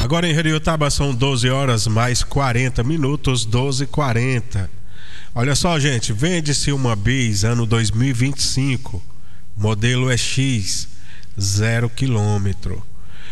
Agora em Heriotaba são 12 horas mais 40 minutos, 12h40. Olha só, gente, vende-se uma Bis ano 2025, modelo EX, 0 km.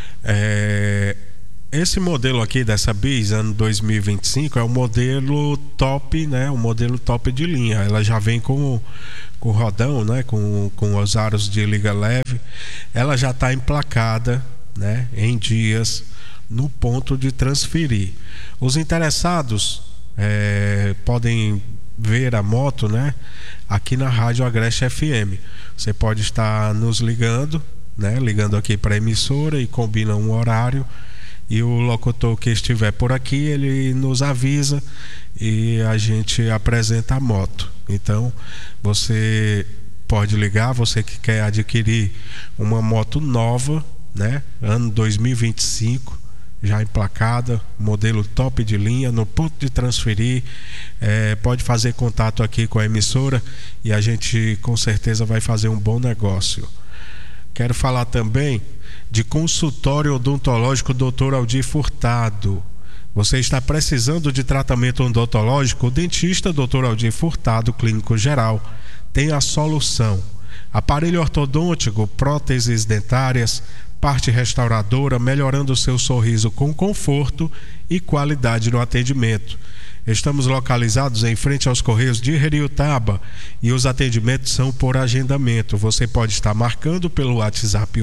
Esse modelo aqui dessa Bis ano 2025 é o modelo top, né? O modelo top de linha. Ela já vem com rodão, né? Com os aros de liga leve. Ela já está emplacada, né? Em dias no ponto de transferir. Os interessados podem ver a moto, né? Aqui na Rádio Agreste FM. Você pode estar nos ligando, né? Ligando aqui para a emissora e combina um horário. E o locutor que estiver por aqui, ele nos avisa e a gente apresenta a moto. Então, você pode ligar, você que quer adquirir uma moto nova, né? Ano 2025, já emplacada, modelo top de linha, no ponto de transferir. Pode fazer contato aqui com a emissora e a gente com certeza vai fazer um bom negócio. Quero falar também de consultório odontológico Dr. Aldir Furtado. Você está precisando de tratamento odontológico? O dentista Dr. Aldir Furtado, clínico geral, tem a solução. Aparelho ortodôntico, próteses dentárias, parte restauradora, melhorando o seu sorriso com conforto e qualidade no atendimento. Estamos localizados em frente aos Correios de Heriotaba e os atendimentos são por agendamento. Você pode estar marcando pelo WhatsApp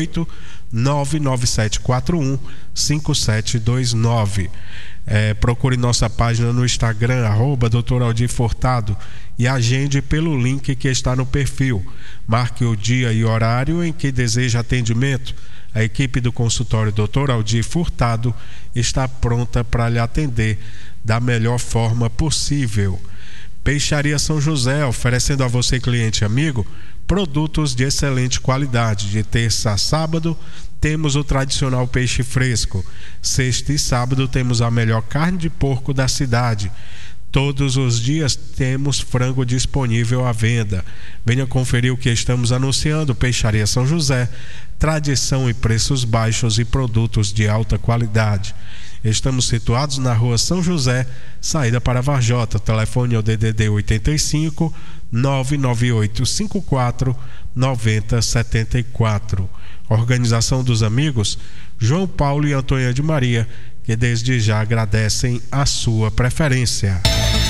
88-99741-5729. Procure nossa página no Instagram, @Dr. Aldir Furtado, e agende pelo link que está no perfil. Marque o dia e horário em que deseja atendimento. A equipe do consultório Dr. Aldir Furtado está pronta para lhe atender da melhor forma possível. Peixaria São José, oferecendo a você, cliente amigo, produtos de excelente qualidade. De terça a sábado temos o tradicional peixe fresco. Sexta e sábado temos a melhor carne de porco da cidade. Todos os dias temos frango disponível à venda. Venha conferir o que estamos anunciando. Peixaria São José, tradição e preços baixos e produtos de alta qualidade. Estamos situados na rua São José, saída para Varjota. O telefone é o DDD 85 998 54 90 74. Organização dos amigos João Paulo e Antônia de Maria, que desde já agradecem a sua preferência.